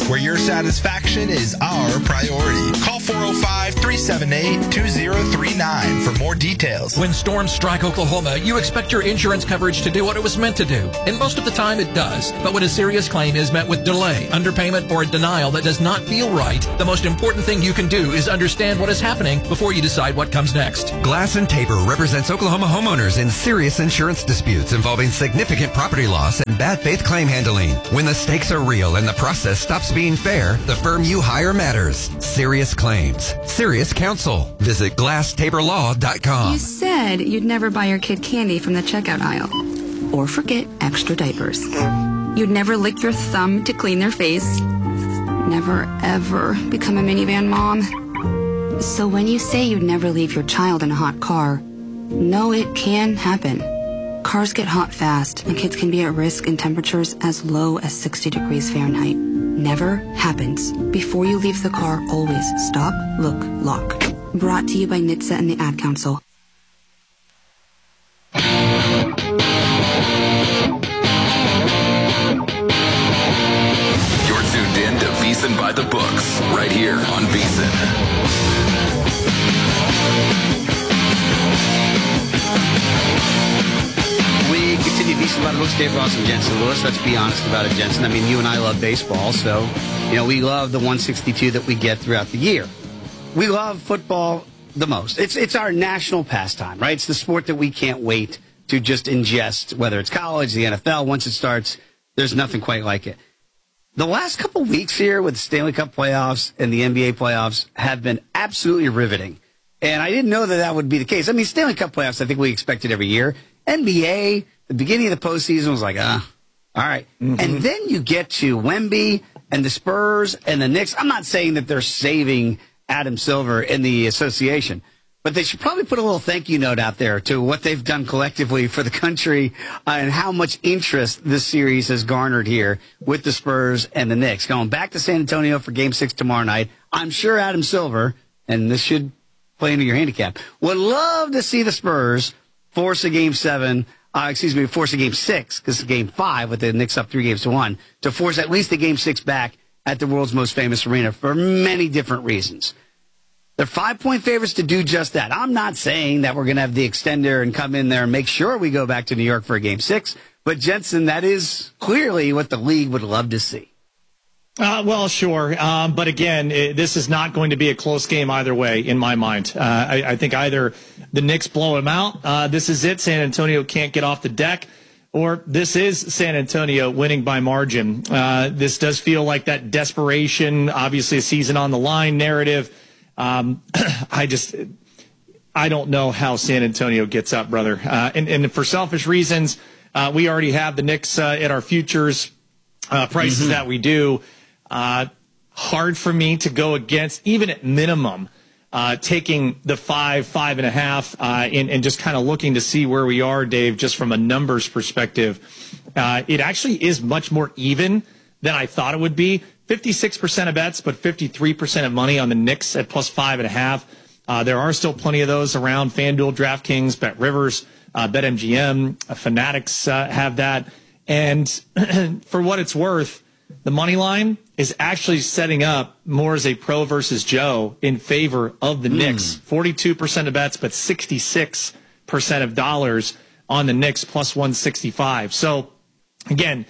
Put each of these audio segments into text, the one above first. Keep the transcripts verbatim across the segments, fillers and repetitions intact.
where your satisfaction is our priority. Call four oh five, three seven eight, two oh three nine for more details. When storms strike Oklahoma, you expect your insurance coverage to do what it was meant to do. And most of the time it does. But when a serious claim is met with delay, underpayment, or a denial that does not feel right, the most important thing you can do is understand what is happening before you decide what comes next. Glass and Tabor represents Oklahoma homeowners in serious insurance disputes involving significant property loss and bad faith claim handling. When the stakes are real and the process stops being fair, the firm you hire matters. Serious Claims. Serious Counsel. Visit glass tabor law dot com. You said you'd never buy your kid candy from the checkout aisle. Or forget extra diapers. You'd never lick your thumb to clean their face. Never, ever become a minivan mom. So when you say you'd never leave your child in a hot car, no, it can happen. Cars get hot fast, and kids can be at risk in temperatures as low as sixty degrees Fahrenheit. Never happens. Before you leave the car, always stop, look, lock. Brought to you by N H T S A and the Ad Council. You're tuned in to VSiN by the Books, right here on VSiN. We continue VSiN by the Books. Dave Ross and Jensen Lewis. Let's be honest about it, Jensen. I mean, you and I love baseball, so, you know, we love the one sixty-two that we get throughout the year. We love football the most. It's it's our national pastime, right? It's the sport that we can't wait to just ingest, whether it's college, the N F L. Once it starts, there's nothing quite like it. The last couple weeks here with the Stanley Cup playoffs and the N B A playoffs have been absolutely riveting. And I didn't know that that would be the case. I mean, Stanley Cup playoffs, I think we expected every year. N B A, the beginning of the postseason was like, ah, all right. Mm-hmm. And then you get to Wemby and the Spurs and the Knicks. I'm not saying that they're saving Adam Silver in the association, but they should probably put a little thank you note out there to what they've done collectively for the country uh, and how much interest this series has garnered here with the Spurs and the Knicks. Going back to San Antonio for game six tomorrow night. I'm sure Adam Silver, and this should play into your handicap, would love to see the Spurs force a game seven, uh, excuse me, force a game six, because it's game five with the Knicks up three games to one, to force at least a game six back at the world's most famous arena for many different reasons. They're five-point favorites to do just that. I'm not saying that we're going to have the extender and come in there and make sure we go back to New York for a game six, but Jensen, that is clearly what the league would love to see. Uh, well, sure. Um, but again, it, this is not going to be a close game either way, in my mind. Uh, I, I think either the Knicks blow them out, uh, this is it, San Antonio can't get off the deck, or this is San Antonio winning by margin. Uh, this does feel like that desperation, obviously a season on the line narrative. Um, I just, I don't know how San Antonio gets up, brother. Uh, and, and for selfish reasons, uh, we already have the Knicks uh, at our futures uh, prices mm-hmm. that we do. Uh, hard for me to go against, even at minimum, uh, taking the five, five and a half, uh, and, and just kind of looking to see where we are, Dave, just from a numbers perspective. Uh, it actually is much more even than I thought it would be. fifty-six percent of bets, but fifty-three percent of money on the Knicks at plus five and a half. Uh, there are still plenty of those around. FanDuel, DraftKings, BetRivers, uh, BetMGM, uh, Fanatics uh, have that. And for what it's worth, the money line is actually setting up more as a pro versus Joe in favor of the mm. Knicks. forty-two percent of bets, but sixty-six percent of dollars on the Knicks, plus one sixty-five. So, again,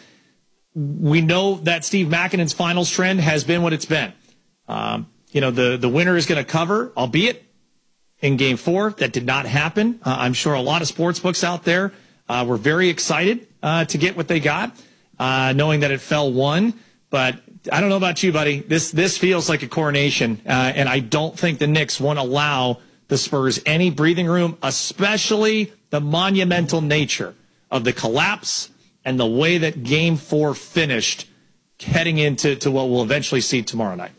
we know that Steve Makinen's finals trend has been what it's been. Um, you know, the, the winner is going to cover, albeit in game four. That did not happen. Uh, I'm sure a lot of sports books out there uh, were very excited uh, to get what they got, uh, knowing that it fell one. But I don't know about you, buddy. This this feels like a coronation, uh, and I don't think the Knicks won't allow the Spurs any breathing room, especially the monumental nature of the collapse and the way that Game Four finished, heading into to what we'll eventually see tomorrow night.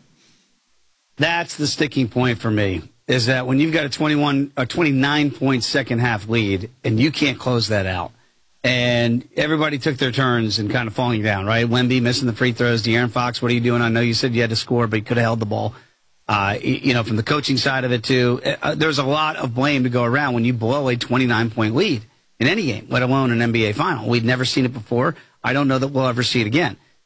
That's the sticking point for me. Is that when you've got a twenty-one, a twenty-nine point second half lead, and you can't close that out. And everybody took their turns and kind of falling down, right? Wemby missing the free throws. De'Aaron Fox, what are you doing? I know you said you had to score, but you could have held the ball. Uh, you know, from the coaching side of it, too, uh, there's a lot of blame to go around when you blow a twenty-nine point lead in any game, let alone an N B A final. We've never seen it before. I don't know that we'll ever see it again.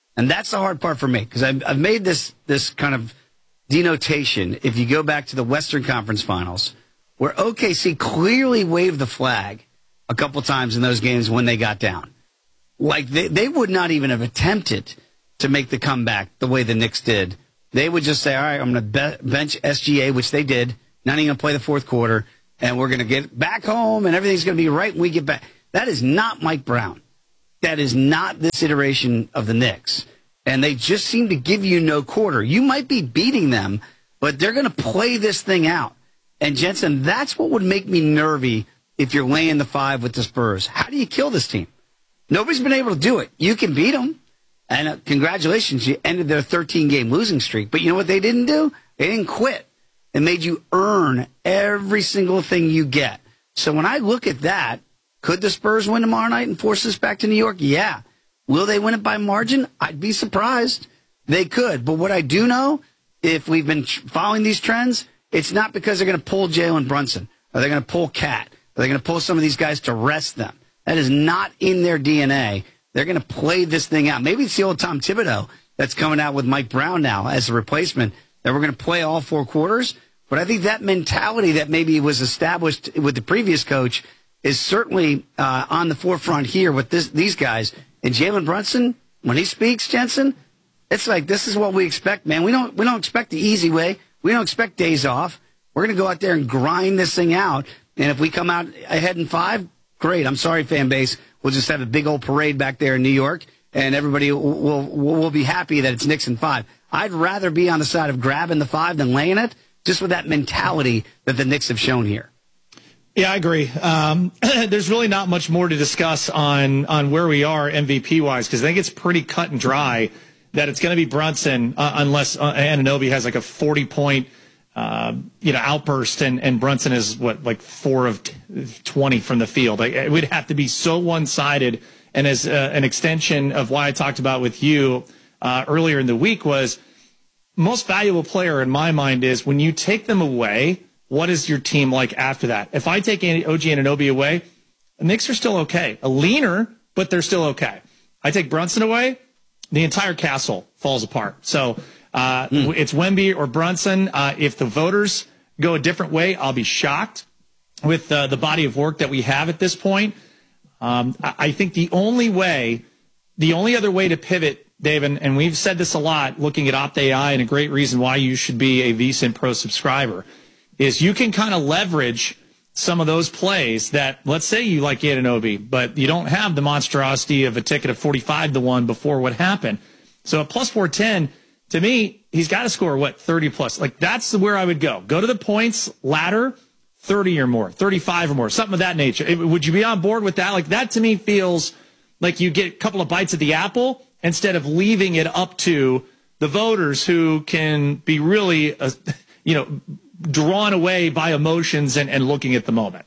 And that's the hard part for me, because I've, I've made this this kind of denotation. If you go back to the Western Conference Finals, where O K C clearly waved the flag a couple times in those games when they got down. Like, they, they would not even have attempted to make the comeback the way the Knicks did. They would just say, all right, I'm going to be- bench S G A, which they did, not even going to play the fourth quarter, and we're going to get back home, and everything's going to be right when we get back. That is not Mike Brown. That is not this iteration of the Knicks. And they just seem to give you no quarter. You might be beating them, but they're going to play this thing out. And, Jensen, that's what would make me nervy if you're laying the five with the Spurs. How do you kill this team? Nobody's been able to do it. You can beat them. And uh, congratulations, you ended their thirteen-game losing streak. But you know what they didn't do? They didn't quit. They made you earn every single thing you get. So when I look at that, could the Spurs win tomorrow night and force this back to New York? Yeah. Will they win it by margin? I'd be surprised. They could. But what I do know, if we've been following these trends, it's not because they're going to pull Jalen Brunson. Are they going to pull Cat? Are they going to pull some of these guys to rest them? That is not in their D N A. They're going to play this thing out. Maybe it's the old Tom Thibodeau that's coming out with Mike Brown now as a replacement, that we're going to play all four quarters. But I think that mentality that maybe was established with the previous coach is certainly uh, on the forefront here with this, these guys. And Jalen Brunson, when he speaks, Jensen, it's like, this is what we expect, man. We don't we don't expect the easy way. We don't expect days off. We're going to go out there and grind this thing out. And if we come out ahead in five, great. I'm sorry, fan base. We'll just have a big old parade back there in New York, and everybody will will, will be happy that it's Knicks in five. I'd rather be on the side of grabbing the five than laying it, just with that mentality that the Knicks have shown here. Yeah, I agree. Um, there's really not much more to discuss on on where we are M V P-wise, because I think it's pretty cut and dry that it's going to be Brunson uh, unless uh, Anunoby has like a forty-point uh, you know, outburst, and, and Brunson is, what, like four of twenty from the field. Like, it would have to be so one-sided, and as uh, an extension of why I talked about with you uh, earlier in the week was most valuable player in my mind is when you take them away, what is your team like after that? If I take O G Anunoby away, the Knicks are still okay. A leaner, but they're still okay. I take Brunson away, the entire castle falls apart. So uh, mm. it's Wemby or Brunson. Uh, if the voters go a different way, I'll be shocked with uh, the body of work that we have at this point. Um, I, I think the only way, the only other way to pivot, Dave, and, and we've said this a lot, looking at Opt A I, and a great reason why you should be a VSiN Pro subscriber, is you can kind of leverage some of those plays that, let's say you like Anunoby, but you don't have the monstrosity of a ticket of forty-five to one before what happened. So at plus four ten, to me, he's got to score, what, thirty plus. Like, that's where I would go. Go to the points ladder, thirty or more, thirty-five or more, something of that nature. It, would you be on board with that? Like, that to me feels like you get a couple of bites of the apple instead of leaving it up to the voters who can be really, uh, you know, drawn away by emotions and, and looking at the moment.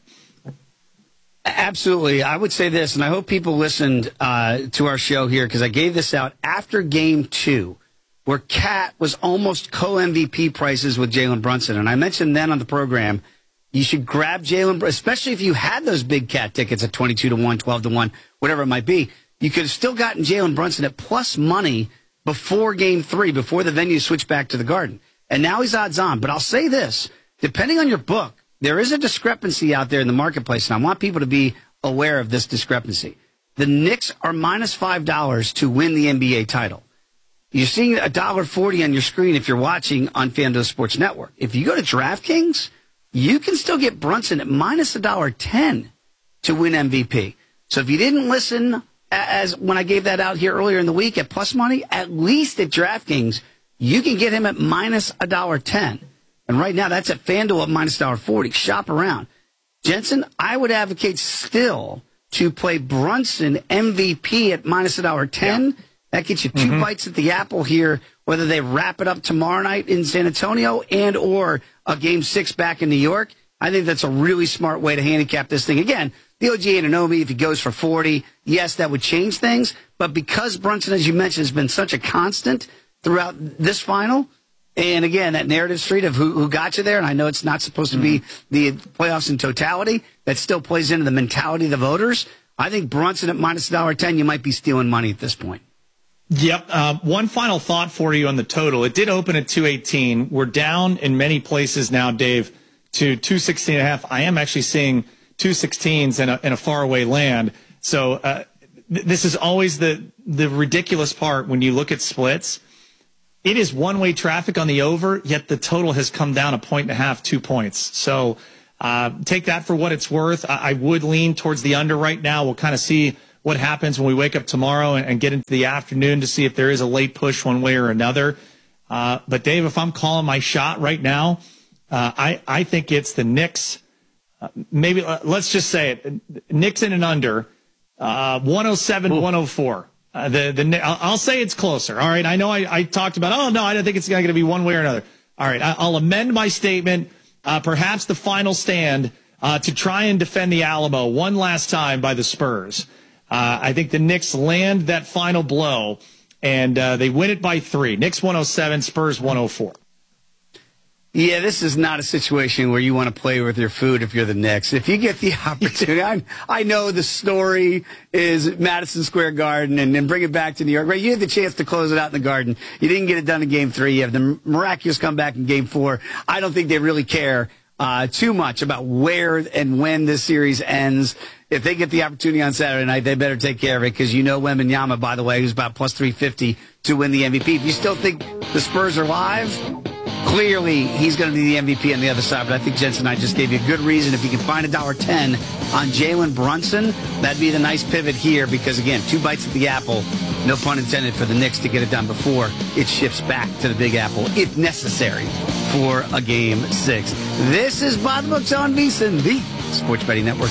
Absolutely. I would say this, and I hope people listened uh, to our show here, because I gave this out after game two, where Cat was almost co-M V P prices with Jalen Brunson. And I mentioned then on the program, you should grab Jalen, especially if you had those big Cat tickets at twenty-two to one, twelve to one, whatever it might be. You could have still gotten Jalen Brunson at plus money before game three, before the venue switched back to the Garden. And now he's odds on. But I'll say this, depending on your book, there is a discrepancy out there in the marketplace, and I want people to be aware of this discrepancy. The Knicks are minus five dollars to win the N B A title. You're seeing one dollar forty on your screen if you're watching on FanDuel Sports Network. If you go to DraftKings, you can still get Brunson at minus one dollar ten to win M V P. So if you didn't listen as when I gave that out here earlier in the week at plus money, at least at DraftKings, you can get him at minus one dollar ten. And right now, that's at FanDuel at minus one dollar forty. Shop around. Jensen, I would advocate still to play Brunson M V P at minus one dollar ten. Yeah. That gets you two mm-hmm. bites at the apple here, whether they wrap it up tomorrow night in San Antonio and or a game six back in New York. I think that's a really smart way to handicap this thing. Again, the O G Anunoby, if he goes for forty, yes, that would change things. But because Brunson, as you mentioned, has been such a constant throughout this final, and again, that narrative street of who, who got you there, and I know it's not supposed to be the playoffs in totality, that still plays into the mentality of the voters. I think Brunson at minus one dollar ten, you might be stealing money at this point. Yep. Uh, one final thought for you on the total. It did open at two eighteen. We're down in many places now, Dave, to two sixteen and a half. I am actually seeing two sixteens in a, in a faraway land. So uh, th- this is always the, the ridiculous part when you look at splits. It is one-way traffic on the over, yet the total has come down a point and a half, two points. So uh, take that for what it's worth. I, I would lean towards the under right now. We'll kind of see what happens when we wake up tomorrow and, and get into the afternoon to see if there is a late push one way or another. Uh, but, Dave, if I'm calling my shot right now, uh, I, I think it's the Knicks. Uh, maybe uh, let's just say it. Knicks in and under, uh, one oh seven, one oh four. Uh, the the I'll, I'll say it's closer. All right. I know I, I talked about, oh, no, I don't think it's going to be one way or another. All right. I, I'll amend my statement. Uh, perhaps the final stand uh, to try and defend the Alamo one last time by the Spurs. Uh, I think the Knicks land that final blow, and uh, they win it by three. Knicks one oh seven, Spurs one oh four. Yeah, this is not a situation where you want to play with your food if you're the Knicks. If you get the opportunity, I, I know the story is Madison Square Garden and then bring it back to New York. Right? You had the chance to close it out in the Garden. You didn't get it done in Game three. You have the miraculous comeback in Game four. I don't think they really care uh, too much about where and when this series ends. If they get the opportunity on Saturday night, they better take care of it because you know Wembanyama, by the way, who's about plus three fifty to win the M V P. If you still think the Spurs are live, clearly he's going to be the M V P on the other side. But I think Jensen and I just gave you a good reason. If you can find a dollar ten on Jalen Brunson, that'd be the nice pivot here because, again, two bites at the apple, no pun intended, for the Knicks to get it done before it shifts back to the Big Apple, if necessary, for a Game six. This is By the Books on VSiN, the Sports Betting Network.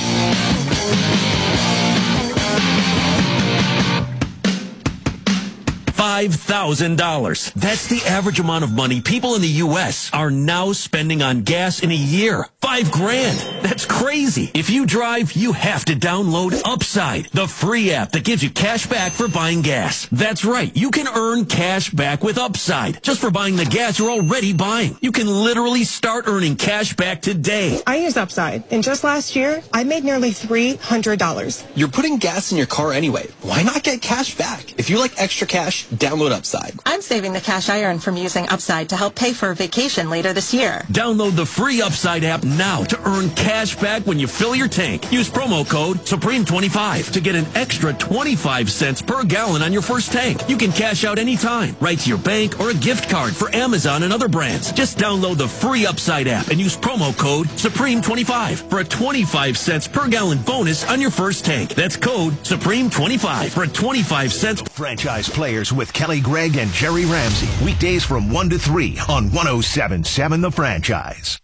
five thousand dollars. That's the average amount of money people in the U S are now spending on gas in a year. Five grand. That's crazy. If you drive, you have to download Upside, the free app that gives you cash back for buying gas. That's right. You can earn cash back with Upside just for buying the gas you're already buying. You can literally start earning cash back today. I use Upside, and just last year, I made nearly three hundred dollars. You're putting gas in your car anyway. Why not get cash back? If you like extra cash, download Upside. I'm saving the cash I earn from using Upside to help pay for a vacation later this year. Download the free Upside app now to earn cash back when you fill your tank. Use promo code Supreme twenty-five to get an extra twenty-five cents per gallon on your first tank. You can cash out anytime, right to your bank or a gift card for Amazon and other brands. Just download the free Upside app and use promo code Supreme twenty-five for a twenty-five cents per gallon bonus on your first tank. That's code Supreme twenty-five for a twenty-five cents. Franchise Players with Kelly Gregg and Jerry Ramsey. Weekdays from one to three on one oh seven point seven The Franchise.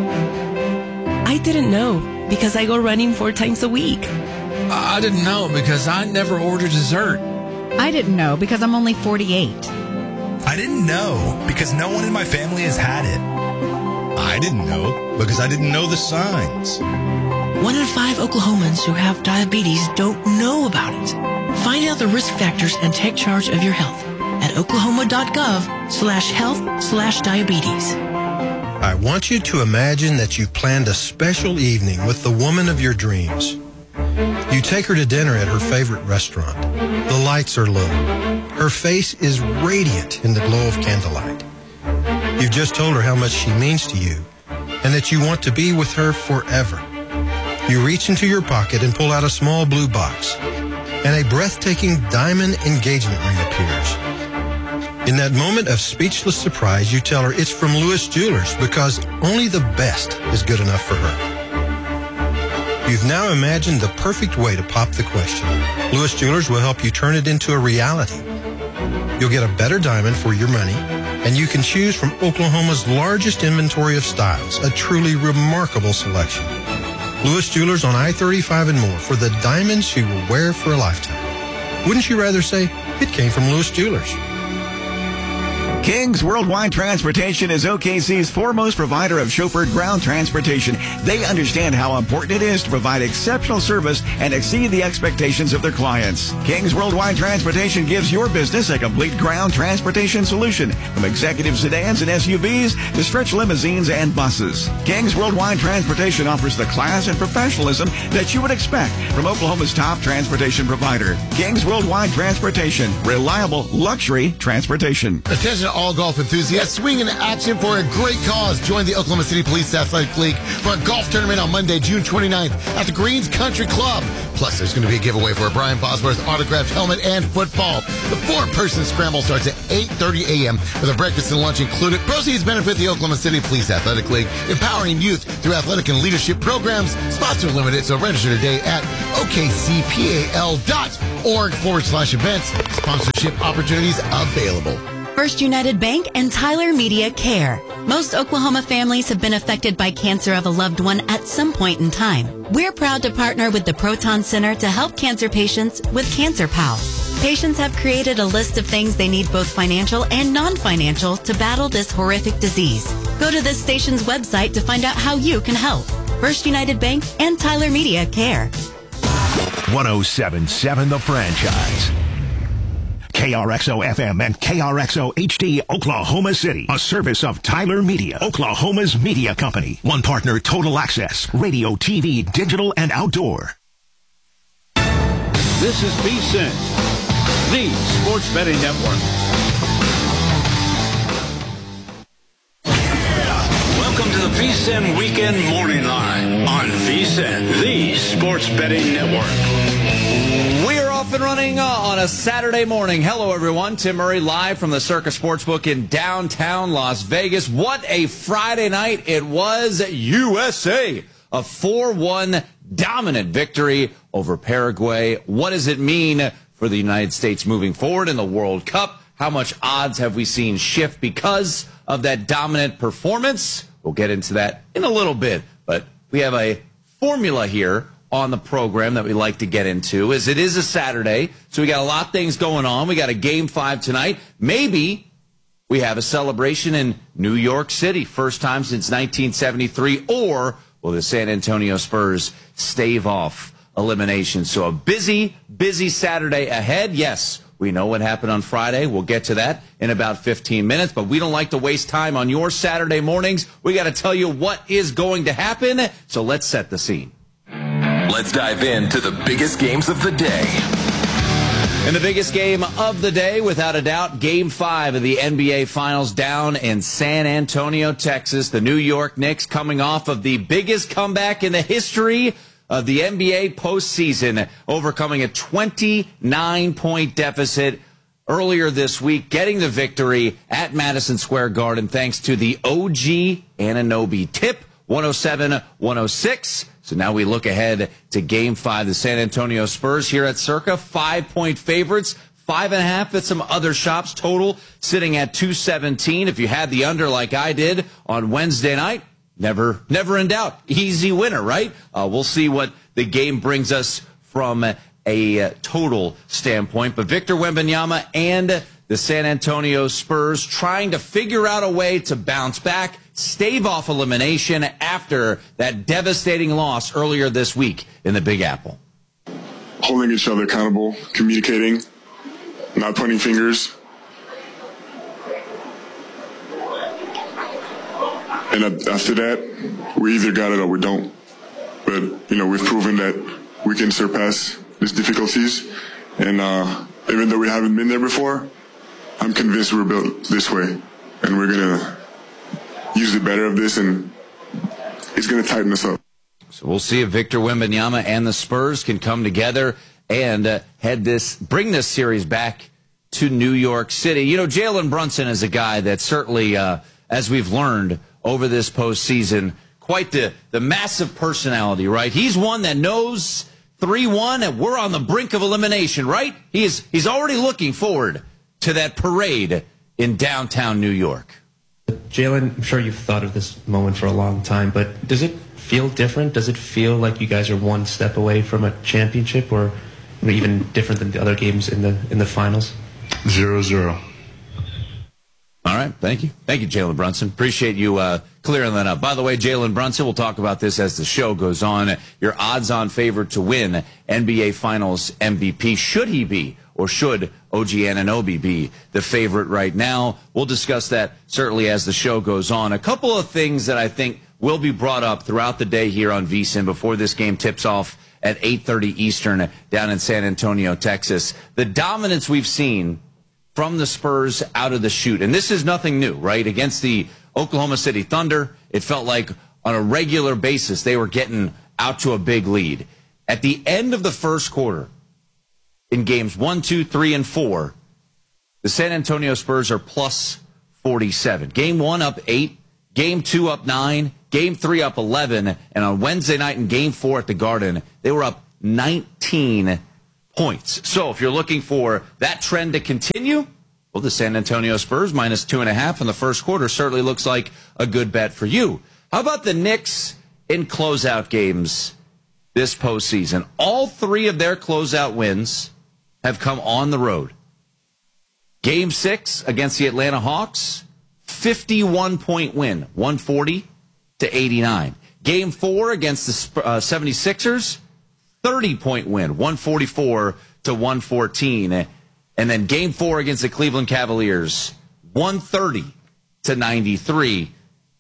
I didn't know because I go running four times a week. I didn't know because I never order dessert. I didn't know because I'm only forty-eight. I didn't know because no one in my family has had it. I didn't know because I didn't know the signs. One in five Oklahomans who have diabetes don't know about it. Find out the risk factors and take charge of your health at oklahoma.gov slash health slash diabetes. I want you to imagine that you've planned a special evening with the woman of your dreams. You take her to dinner at her favorite restaurant. The lights are low. Her face is radiant in the glow of candlelight. You've just told her how much she means to you and that you want to be with her forever. You reach into your pocket and pull out a small blue box, and a breathtaking diamond engagement ring appears. In that moment of speechless surprise, you tell her it's from Lewis Jewelers because only the best is good enough for her. You've now imagined the perfect way to pop the question. Lewis Jewelers will help you turn it into a reality. You'll get a better diamond for your money, and you can choose from Oklahoma's largest inventory of styles, a truly remarkable selection. Lewis Jewelers on I thirty-five and more for the diamonds she will wear for a lifetime. Wouldn't you rather say it came from Lewis Jewelers? King's Worldwide Transportation is O K C's foremost provider of chauffeured ground transportation. They understand how important it is to provide exceptional service and exceed the expectations of their clients. King's Worldwide Transportation gives your business a complete ground transportation solution, from executive sedans and S U Vs to stretch limousines and buses. King's Worldwide Transportation offers the class and professionalism that you would expect from Oklahoma's top transportation provider. King's Worldwide Transportation, reliable luxury transportation. Attention all golf enthusiasts, swing into action for a great cause. Join the Oklahoma City Police Athletic League for a golf tournament on Monday, June twenty-ninth at the Greens Country Club. Plus, there's going to be a giveaway for a Brian Bosworth autographed helmet and football. The four-person scramble starts at eight thirty a.m. with a breakfast and lunch included. Proceeds benefit the Oklahoma City Police Athletic League, empowering youth through athletic and leadership programs. Spots are limited, so register today at okcpal.org forward slash events. Sponsorship opportunities available. First United Bank and Tyler Media Care. Most Oklahoma families have been affected by cancer of a loved one at some point in time. We're proud to partner with the Proton Center to help cancer patients with Cancer Pal. Patients have created a list of things they need, both financial and non-financial, to battle this horrific disease. Go to this station's website to find out how you can help. First United Bank and Tyler Media Care. one oh seven point seven The Franchise. K R X O F M and K R X O H D Oklahoma City. A service of Tyler Media, Oklahoma's media company. One partner, Total Access, radio, T V, digital, and outdoor. This is VSiN, the Sports Betting Network. Welcome to the VSiN Weekend Morning Line on VSiN, the Sports Betting Network. We are off and running uh, on a Saturday morning. Hello, everyone. Tim Murray live from the Circa Sportsbook in downtown Las Vegas. What a Friday night it was. U S A, a four one dominant victory over Paraguay. What does it mean for the United States moving forward in the World Cup? How much odds have we seen shift because of that dominant performance? We'll get into that in a little bit, but we have a formula here on the program that we like to get into, as it is a Saturday, so we got a lot of things going on. We got a game five tonight. Maybe we have a celebration in New York City, first time since nineteen seventy-three, or will the San Antonio Spurs stave off elimination? So a busy, busy Saturday ahead. Yes, we know what happened on Friday. We'll get to that in about fifteen minutes, but we don't like to waste time on your Saturday mornings. We got to tell you what is going to happen, so let's set the scene. Let's dive into the biggest games of the day. And the biggest game of the day, without a doubt, Game five of the N B A Finals down in San Antonio, Texas. The New York Knicks coming off of the biggest comeback in the history of the N B A postseason, overcoming a twenty-nine point deficit earlier this week, getting the victory at Madison Square Garden thanks to the O G Anunoby tip, one oh seven one oh six. So now we look ahead to Game five. The San Antonio Spurs here at Circa, five-point favorites, five and a half at some other shops, total sitting at two seventeen. If you had the under like I did on Wednesday night, never never in doubt. Easy winner, right? Uh, we'll see what the game brings us from a, a total standpoint. But Victor Wembanyama and the San Antonio Spurs trying to figure out a way to bounce back, stave off elimination after that devastating loss earlier this week in the Big Apple. Holding each other accountable, communicating, not pointing fingers. And after that, we either got it or we don't. But, you know, we've proven that we can surpass these difficulties. And uh, even though we haven't been there before, I'm convinced we're built this way. And we're going to use the better of this, and it's going to tighten us up. So we'll see if Victor Wembanyama and the Spurs can come together and uh, head this, bring this series back to New York City. You know, Jalen Brunson is a guy that certainly, uh, as we've learned over this postseason, quite the, the massive personality, right? He's one that knows three one, and we're on the brink of elimination, right? He is, he's already looking forward to that parade in downtown New York. Jalen, I'm sure you've thought of this moment for a long time, but does it feel different? Does it feel like you guys are one step away from a championship, or even different than the other games in the in the finals? Zero zero. All right. Thank you. Thank you, Jalen Brunson. Appreciate you uh, clearing that up. By the way, Jalen Brunson, we'll talk about this as the show goes on. Your odds-on favorite to win N B A Finals M V P. Should he be, or should O G Anunoby be the favorite right now? We'll discuss that certainly as the show goes on. A couple of things that I think will be brought up throughout the day here on VSiN before this game tips off at eight thirty Eastern down in San Antonio, Texas. The dominance we've seen from the Spurs out of the chute. And this is nothing new, right? Against the Oklahoma City Thunder, it felt like on a regular basis they were getting out to a big lead. At the end of the first quarter, in games one, two, three, and four, the San Antonio Spurs are plus forty-seven. Game one up eight, game two up nine, game three up eleven, and on Wednesday night in game four at the Garden, they were up nineteen points. So if you're looking for that trend to continue, well, the San Antonio Spurs minus two and a half in the first quarter certainly looks like a good bet for you. How about the Knicks in closeout games this postseason? All three of their closeout wins have come on the road. Game six against the Atlanta Hawks, fifty-one point win, one forty to eighty-nine. Game four against the uh, seventy-sixers, thirty point win, one forty-four to one fourteen. And then game four against the Cleveland Cavaliers, one thirty to ninety-three.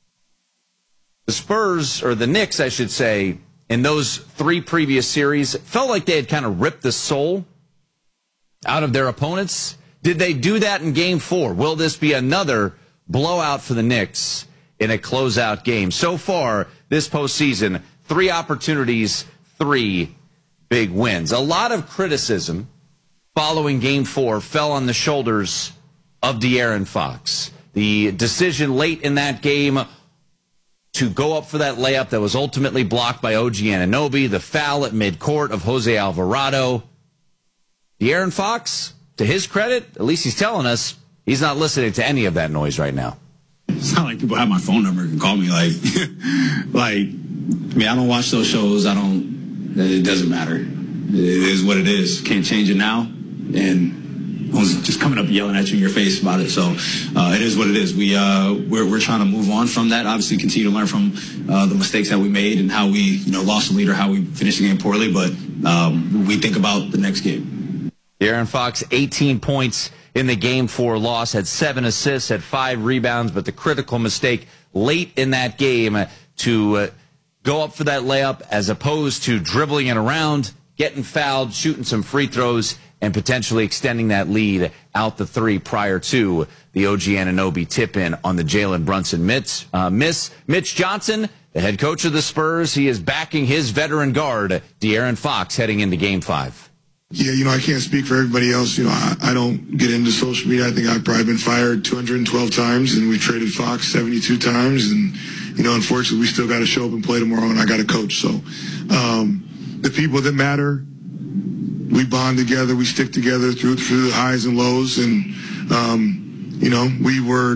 The Spurs, or the Knicks, I should say, in those three previous series, felt like they had kind of ripped the soul out of their opponents. Did they do that in game four? Will this be another blowout for the Knicks in a closeout game? So far, this postseason, three opportunities, three big wins. A lot of criticism following game four fell on the shoulders of De'Aaron Fox. The decision late in that game to go up for that layup that was ultimately blocked by O G Anunoby, the foul at midcourt of Jose Alvarado. De'Aaron Fox, to his credit, at least he's telling us, he's not listening to any of that noise right now. It's not like people have my phone number and call me like, like, I mean, I don't watch those shows. I don't, it doesn't matter. It is what it is. Can't change it now. And I was just coming up yelling at you in your face about it. So uh, it is what it is. We, uh, we're, we're trying to move on from that. Obviously continue to learn from uh, the mistakes that we made and how we, you know, lost the lead or how we finished the game poorly. But um, we think about the next game. De'Aaron Fox, eighteen points in the game four loss, had seven assists, had five rebounds, but the critical mistake late in that game to uh, go up for that layup as opposed to dribbling it around, getting fouled, shooting some free throws, and potentially extending that lead out the three prior to the O G Anunoby tip-in on the Jalen Brunson miss. Uh, miss. Mitch Johnson, the head coach of the Spurs, he is backing his veteran guard, De'Aaron Fox, heading into game five. Yeah, you know, I can't speak for everybody else. You know, I, I don't get into social media. I think I've probably been fired two hundred twelve times, and we traded Fox seventy-two times. And, you know, unfortunately, we still got to show up and play tomorrow, and I got to coach. So um, the people that matter, we bond together. We stick together through through the highs and lows. And, um, you know, we were,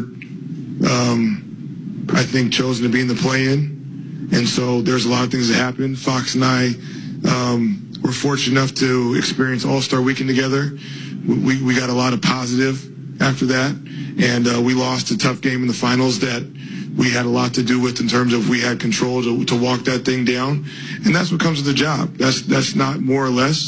um, I think, chosen to be in the play-in. And so there's a lot of things that happened. Fox and I um, – we're fortunate enough to experience All-Star Weekend together. We, we got a lot of positive after that, and uh, we lost a tough game in the finals that we had a lot to do with in terms of we had control to, to walk that thing down, and that's what comes with the job. That's that's not more or less.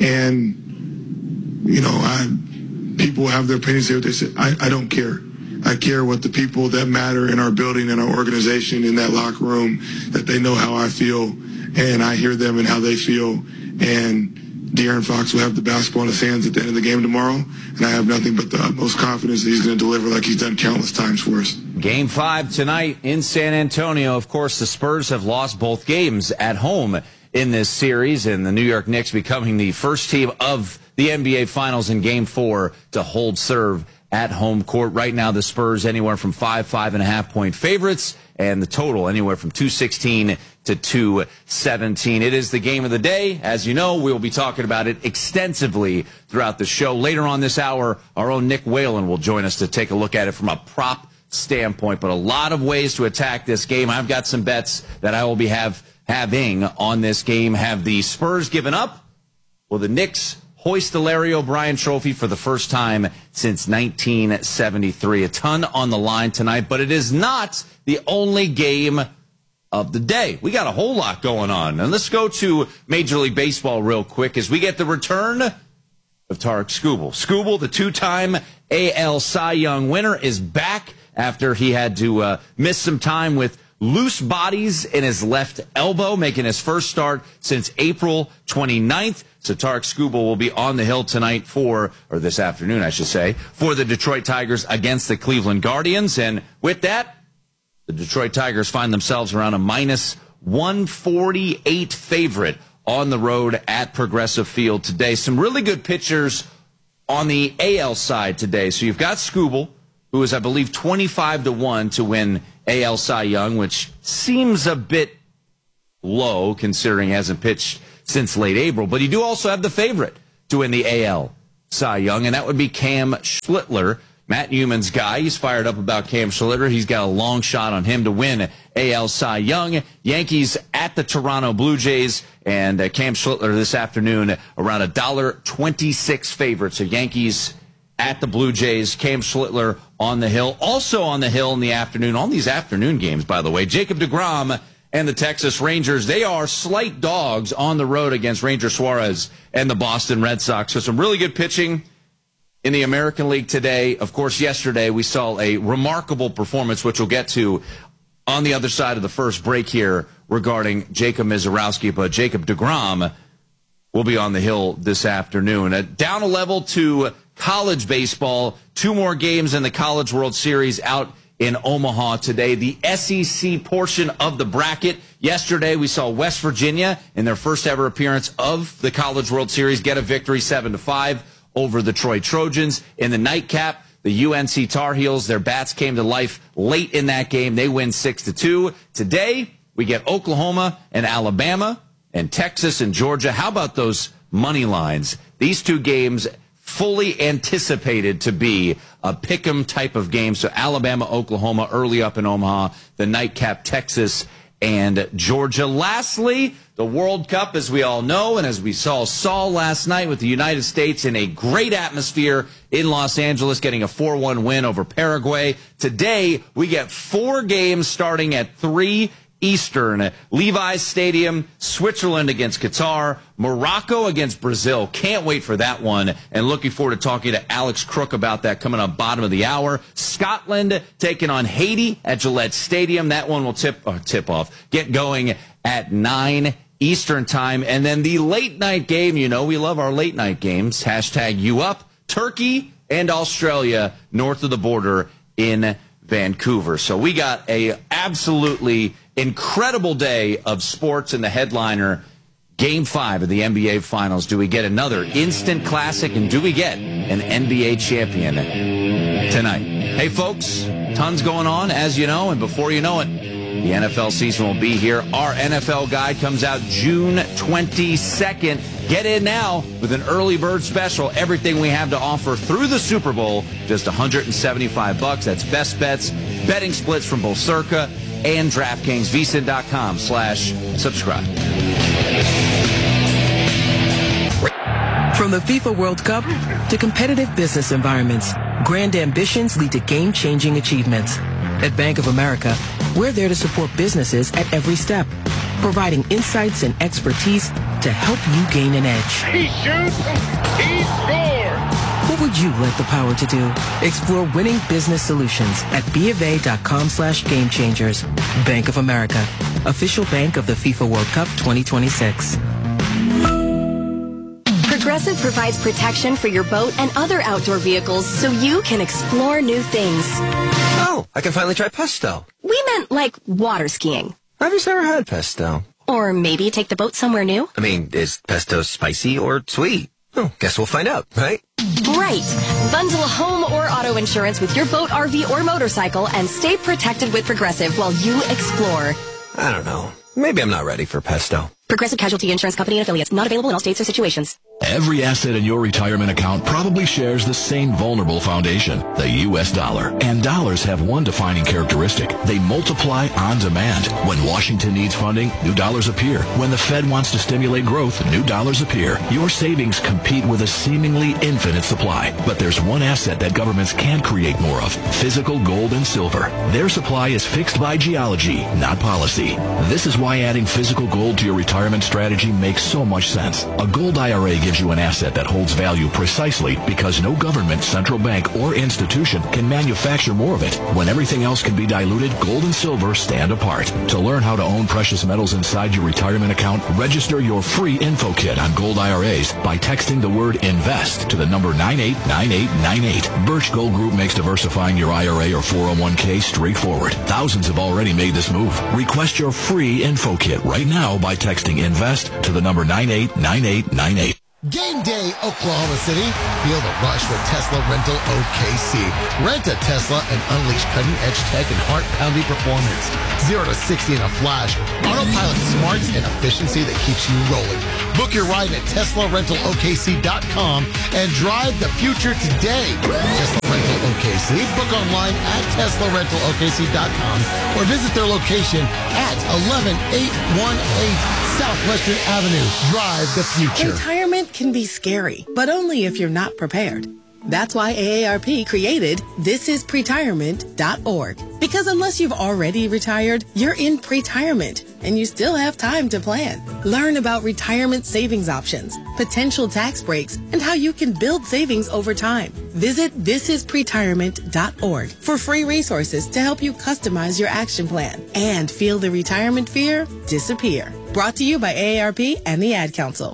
And you know, I people have their opinions, say what they say. I, I don't care. I care what the people that matter in our building and our organization in that locker room, that they know how I feel, and I hear them and how they feel. And De'Aaron Fox will have the basketball in his hands at the end of the game tomorrow, and I have nothing but the utmost confidence that he's going to deliver like he's done countless times for us. Game five tonight in San Antonio. Of course, the Spurs have lost both games at home in this series, and the New York Knicks becoming the first team of the N B A Finals in Game four to hold serve at home court. Right now, the Spurs anywhere from five, five and a half point favorites, and the total anywhere from two sixteen to two seventeen. It is the game of the day. As you know, we will be talking about it extensively throughout the show. Later on this hour, our own Nick Whalen will join us to take a look at it from a prop standpoint. But a lot of ways to attack this game. I've got some bets that I will be have having on this game. Have the Spurs given up? Will the Knicks hoist the Larry O'Brien Trophy for the first time since nineteen seventy-three. A ton on the line tonight, but it is not the only game of the day. We got a whole lot going on. And let's go to Major League Baseball real quick as we get the return of Tarik Skubal. Skubal, the two-time A L Cy Young winner, is back after he had to uh, miss some time with loose bodies in his left elbow, making his first start since April twenty-ninth. So Tarik Skubal will be on the hill tonight for, or this afternoon, I should say, for the Detroit Tigers against the Cleveland Guardians. And with that, the Detroit Tigers find themselves around a minus one forty-eight favorite on the road at Progressive Field today. Some really good pitchers on the A L side today. So you've got Skubal, who is, I believe, twenty-five to one to win A L Cy Young, which seems a bit low considering he hasn't pitched since late April. But you do also have the favorite to win the A L Cy Young, and that would be Cam Schlittler, Matt Newman's guy. He's fired up about Cam Schlittler. He's got a long shot on him to win A L Cy Young. Yankees at the Toronto Blue Jays, and uh, Cam Schlittler this afternoon around a one dollar twenty-six favorite. So Yankees at the Blue Jays, Cam Schlittler on the hill. Also on the hill in the afternoon, on these afternoon games, by the way, Jacob deGrom and the Texas Rangers. They are slight dogs on the road against Ranger Suarez and the Boston Red Sox. So some really good pitching in the American League today. Of course, yesterday we saw a remarkable performance, which we'll get to on the other side of the first break here regarding Jacob Misiorowski. But Jacob deGrom will be on the hill this afternoon. Uh, down a level to college baseball. Two more games in the College World Series out in Omaha today. The S E C portion of the bracket. Yesterday we saw West Virginia in their first ever appearance of the College World Series get a victory seven to five over the Troy Trojans. In the nightcap, the U N C Tar Heels, their bats came to life late in that game. They win six to two. Today, we get Oklahoma and Alabama and Texas and Georgia. How about those money lines? These two games fully anticipated to be a pick'em type of game. So Alabama, Oklahoma early up in Omaha, the nightcap Texas and Georgia. Lastly, the World Cup, as we all know, and as we saw saw last night with the United States in a great atmosphere in Los Angeles, getting a four one win over Paraguay. Today, we get four games starting at three Eastern. Levi's Stadium, Switzerland against Qatar, Morocco against Brazil. Can't wait for that one, and looking forward to talking to Alex Crook about that coming up bottom of the hour. Scotland taking on Haiti at Gillette Stadium. That one will tip uh, tip off, get going at nine Eastern time. And then the late night game, you know we love our late night games. Hashtag you up. Turkey and Australia north of the border in Vancouver. So we got a absolutely incredible day of sports in the headliner. Game five of the N B A Finals. Do we get another instant classic, and do we get an N B A champion tonight? Hey, folks, tons going on, as you know, and before you know it, the N F L season will be here. Our N F L guide comes out June twenty-second. Get in now with an early bird special. Everything we have to offer through the Super Bowl, just one hundred seventy-five bucks. That's best bets, betting splits from both Circa and DraftKings. V S I N dot com slash subscribe. From the FIFA World Cup to competitive business environments, grand ambitions lead to game-changing achievements. At Bank of America, we're there to support businesses at every step, providing insights and expertise to help you gain an edge. He shoots, he scores! What would you like the power to do? Explore winning business solutions at BofA.com slash game changers. Bank of America, official bank of the FIFA World Cup twenty twenty-six. Progressive provides protection for your boat and other outdoor vehicles so you can explore new things. Oh, I can finally try pesto. We meant like water skiing. I've just never had pesto. Or maybe take the boat somewhere new. I mean, is pesto spicy or sweet? Oh, guess we'll find out, right? Right. Bundle home or auto insurance with your boat, R V, or motorcycle and stay protected with Progressive while you explore. I don't know. Maybe I'm not ready for pesto. Progressive Casualty Insurance Company and affiliates. Not available in all states or situations. Every asset in your retirement account probably shares the same vulnerable foundation, the U S dollar. And dollars have one defining characteristic. They multiply on demand. When Washington needs funding, new dollars appear. When the Fed wants to stimulate growth, new dollars appear. Your savings compete with a seemingly infinite supply. But there's one asset that governments can create more of: physical gold and silver. Their supply is fixed by geology, not policy. This is why adding physical gold to your retirement strategy makes so much sense. A gold I R A gives you an asset that holds value precisely because no government, central bank, or institution can manufacture more of it. When everything else can be diluted, gold and silver stand apart. To learn how to own precious metals inside your retirement account, register your free info kit on gold I R As by texting the word INVEST to the number nine eight nine eight nine eight. Birch Gold Group makes diversifying your I R A or four oh one k straightforward. Thousands have already made this move. Request your free info kit right now by texting INVEST to the number nine eight nine eight nine eight. Game day, Oklahoma City. Feel the rush with Tesla Rental O K C. Rent a Tesla and unleash cutting-edge tech and heart-pounding performance. zero to sixty in a flash. Autopilot smarts and efficiency that keeps you rolling. Book your ride at Tesla Rental O K C dot com and drive the future today. Tesla Rental O K C. Book online at Tesla Rental O K C dot com or visit their location at eleven eight one eight Southwestern Avenue. Drive the future. Retirement can be scary, but only if you're not prepared. That's why A A R P created this is pretirement dot org. Because unless you've already retired, you're in pretirement, and you still have time to plan. Learn about retirement savings options, potential tax breaks, and how you can build savings over time. Visit this is pretirement dot org for free resources to help you customize your action plan and feel the retirement fear disappear. Brought to you by A A R P and the Ad Council.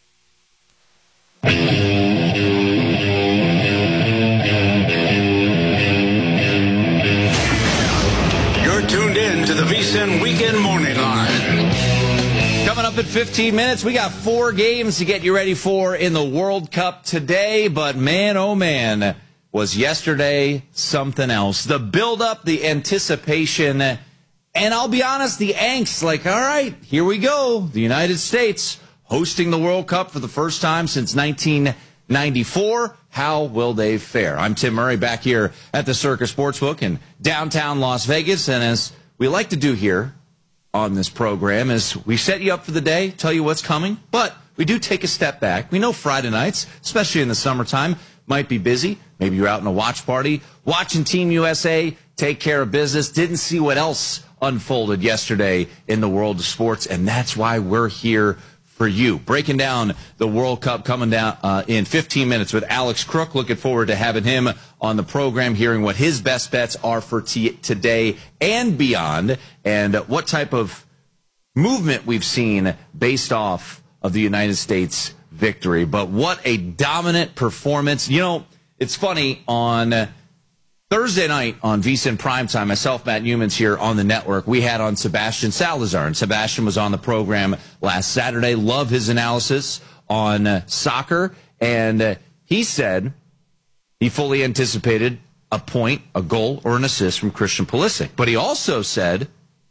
Tuned in to the VSiN Weekend Morning Line. Coming up in fifteen minutes, we got four games to get you ready for in the World Cup today. But man, oh man, was yesterday something else. The build-up, the anticipation, and I'll be honest, the angst. Like, all right, here we go. The United States hosting the World Cup for the first time since nineteen ninety-four. How will they fare? I'm Tim Murray back here at the Circa Sportsbook in downtown Las Vegas. And as we like to do here on this program is we set you up for the day, tell you what's coming, but we do take a step back. We know Friday nights, especially in the summertime, might be busy. Maybe you're out in a watch party, watching Team U S A take care of business, didn't see what else unfolded yesterday in the world of sports, and that's why we're here for you. Breaking down the World Cup coming down uh, in fifteen minutes with Alex Crook. Looking forward to having him on the program, hearing what his best bets are for t- today and beyond, and what type of movement we've seen based off of the United States victory. But what a dominant performance. You know, it's funny, on Thursday night on VSiN Primetime, myself, Matt Newman's here on the network, we had on Sebastian Salazar, and Sebastian was on the program last Saturday. Love his analysis on uh, soccer, and uh, he said he fully anticipated a point, a goal, or an assist from Christian Pulisic. But he also said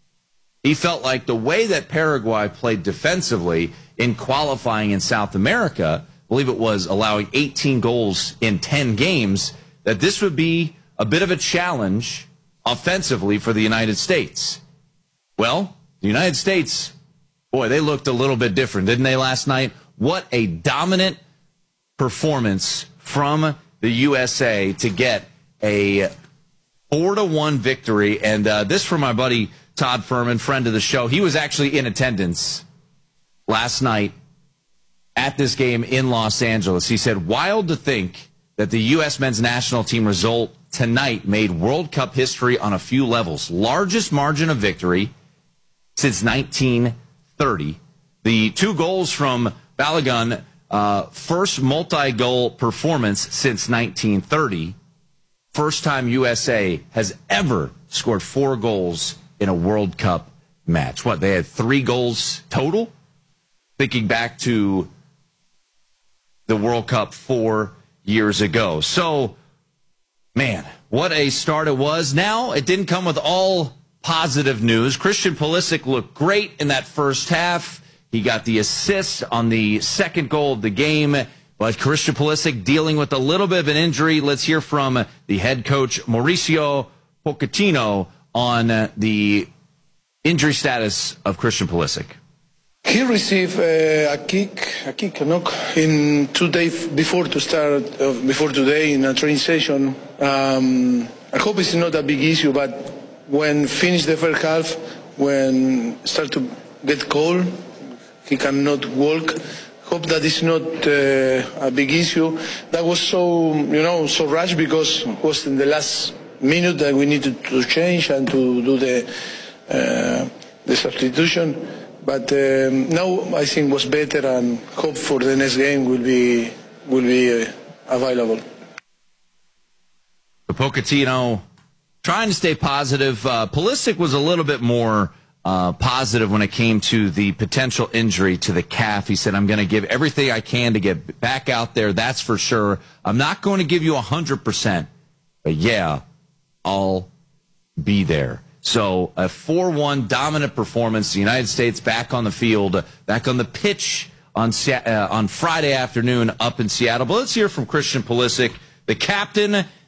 he felt like the way that Paraguay played defensively in qualifying in South America, I believe it was allowing eighteen goals in ten games, that this would be a bit of a challenge offensively for the United States. Well, the United States, boy, they looked a little bit different, didn't they, last night? What a dominant performance from the U S A to get a four to one victory. And uh, this from my buddy Todd Furman, friend of the show. He was actually in attendance last night at this game in Los Angeles. He said, wild to think that the U S men's national team result tonight made World Cup history on a few levels. Largest margin of victory since nineteen thirty. The two goals from Balogun, uh, first multi-goal performance since nineteen thirty. First time U S A has ever scored four goals in a World Cup match. What, they had three goals total? Thinking back to the World Cup four years ago. So, man, what a start it was. Now, it didn't come with all positive news. Christian Pulisic looked great in that first half. He got the assist on the second goal of the game. But Christian Pulisic dealing with a little bit of an injury. Let's hear from the head coach, Mauricio Pochettino, on the injury status of Christian Pulisic. He received uh, a kick, a kick, a knock in two days before to start, uh, before today in a training session. Um, I hope it's not a big issue, but when finish the first half, when start to get cold, he cannot walk. Hope that is not uh, a big issue. That was so, you know, so rushed because it was in the last minute that we needed to change and to do the uh, the substitution. But um, now I think was better, and hope for the next game will be will be uh, available. Pochettino trying to stay positive. Uh, Pulisic was a little bit more uh, positive when it came to the potential injury to the calf. He said, "I'm going to give everything I can to get back out there. That's for sure. I'm not going to give you one hundred percent, but yeah, I'll be there." So a four one dominant performance. The United States back on the field, back on the pitch on uh, on Friday afternoon up in Seattle. But let's hear from Christian Pulisic, the captain